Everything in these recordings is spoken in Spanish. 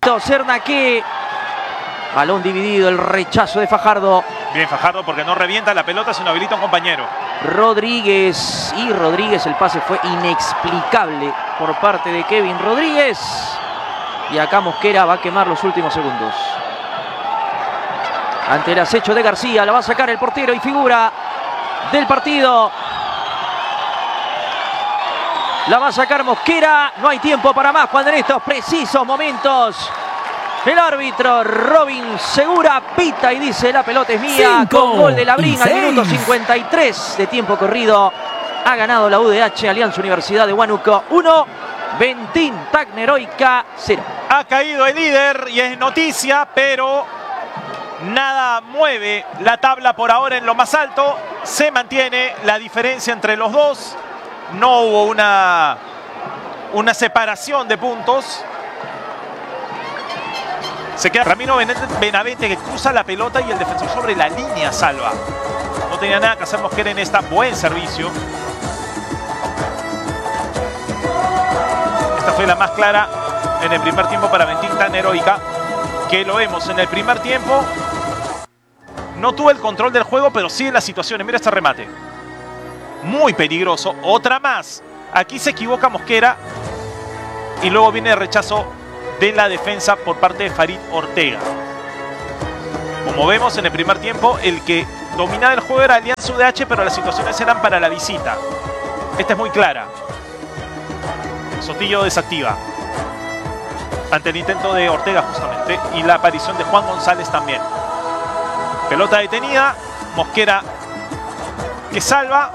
Benito Cernaque. Balón dividido, el rechazo de Fajardo. Bien Fajardo porque no revienta la pelota sino habilita a un compañero. Rodríguez. Y Rodríguez, el pase fue inexplicable por parte de Kevin Rodríguez. Y acá Mosquera va a quemar los últimos segundos. Ante el acecho de García, la va a sacar el portero y figura del partido. La va a sacar Mosquera. No hay tiempo para más cuando en estos precisos momentos el árbitro Robin Segura pita y dice la pelota es mía. Con gol de Labrín al minuto 53 de tiempo corrido. Ha ganado la UDH Alianza Universidad de Huánuco 1. Bentín Tacneroica 0. Ha caído el líder y es noticia, pero nada mueve la tabla por ahora en lo más alto. Se mantiene la diferencia entre los dos. No hubo una separación de puntos. Se queda Ramiro Benavente que cruza la pelota y el defensor sobre la línea salva. No tenía nada que hacer Mosquera en esta. Buen servicio. Esta fue la más clara en el primer tiempo para Bentín Tacneroica, que lo vemos en el primer tiempo. No tuvo el control del juego, pero sí en las situaciones. Mira este remate. Muy peligroso. Otra más. Aquí se equivoca Mosquera. Y luego viene el rechazo de la defensa por parte de Farid Ortega. Como vemos en el primer tiempo, el que dominaba el juego era Alianza UDH, pero las situaciones eran para la visita. Esta es muy clara. Sotillo desactiva ante el intento de Ortega justamente y la aparición de Juan González también. Pelota detenida. Mosquera que salva.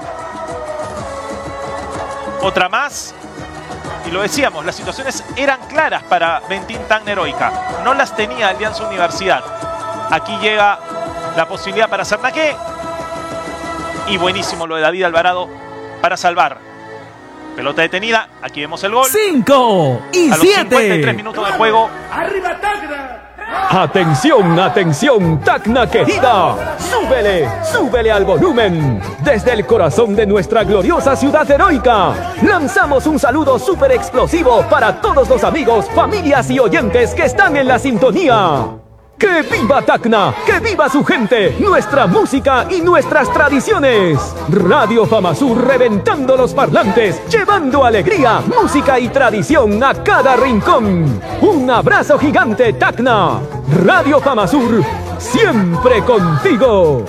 Otra más. Y lo decíamos, las situaciones eran claras para Bentín Tacneroica. No las tenía Alianza Universidad. Aquí llega la posibilidad para Cernaque. Y buenísimo lo de David Alvarado para salvar. Pelota detenida. Aquí vemos el gol. 5 y 7. A los 53 minutos de juego. ¡Arriba Tacna! Atención, atención, Tacna querida. Súbele, súbele al volumen. Desde el corazón de nuestra gloriosa ciudad heroica, lanzamos un saludo súper explosivo para todos los amigos, familias y oyentes que están en la sintonía. ¡Que viva Tacna! ¡Que viva su gente! ¡Nuestra música y nuestras tradiciones! Radio Famasur reventando los parlantes, llevando alegría, música y tradición a cada rincón. ¡Un abrazo gigante, Tacna! Radio Famasur, siempre contigo.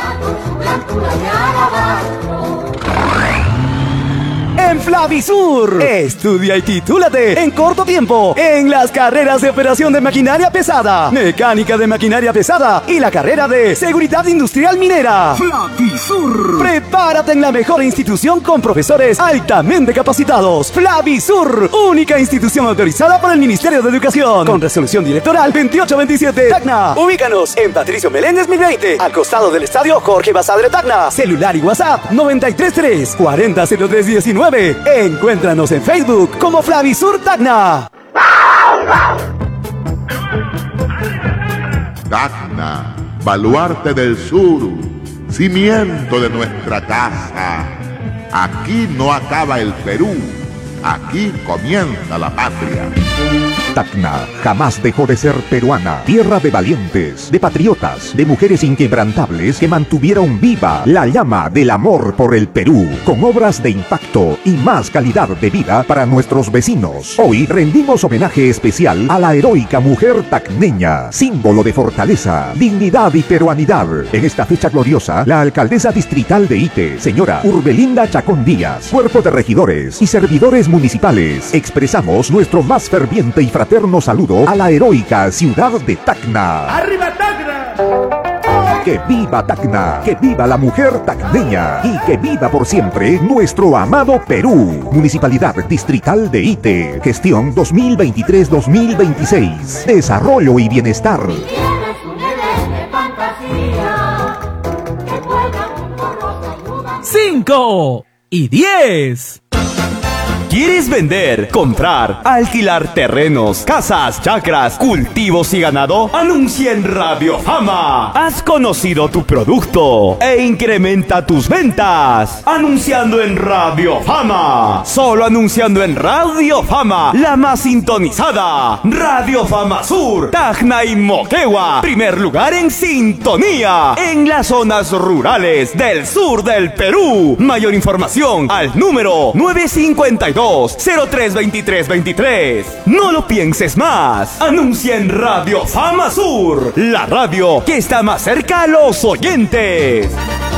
En Flavisur, estudia y titúlate en corto tiempo en las carreras de operación de maquinaria pesada, mecánica de maquinaria pesada y la carrera de seguridad industrial minera. Flavisur. Prepárate en la mejor institución con profesores altamente capacitados. Flavisur, única institución autorizada por el Ministerio de Educación, con resolución directoral 2827. Tacna. Ubícanos en Patricio Meléndez 1020, al costado del estadio Jorge Basadre Tacna. Celular y WhatsApp 933 400319. Encuéntranos en Facebook como Flavisur Tacna. Tacna, baluarte del sur, cimiento de nuestra casa. Aquí no acaba el Perú, aquí comienza la patria. Tacna jamás dejó de ser peruana, tierra de valientes, de patriotas, de mujeres inquebrantables que mantuvieron viva la llama del amor por el Perú, con obras de impacto y más calidad de vida para nuestros vecinos. Hoy rendimos homenaje especial a la heroica mujer tacneña, símbolo de fortaleza, dignidad y peruanidad. En esta fecha gloriosa, la alcaldesa distrital de Ite, señora Urbelinda Chacón Díaz, cuerpo de regidores y servidores municipales, expresamos nuestro más ferviente y fraterno saludo a la heroica ciudad de Tacna. ¡Arriba Tacna! ¡Que viva Tacna! ¡Que viva la mujer tacneña! ¡Y que viva por siempre nuestro amado Perú! Municipalidad Distrital de Ite. Gestión 2023-2026. Desarrollo y bienestar. 5 y 10. ¿Quieres vender, comprar, alquilar terrenos, casas, chacras, cultivos y ganado? Anuncia en Radio Fama. ¿Has conocido tu producto e incrementa tus ventas? Anunciando en Radio Fama. Solo anunciando en Radio Fama, la más sintonizada. Radio Fama Sur, Tacna y Moquegua. Primer lugar en sintonía en las zonas rurales del sur del Perú. Mayor información al número 952-032323. No lo pienses más. Anuncia en Radio Fama Sur, la radio que está más cerca a los oyentes.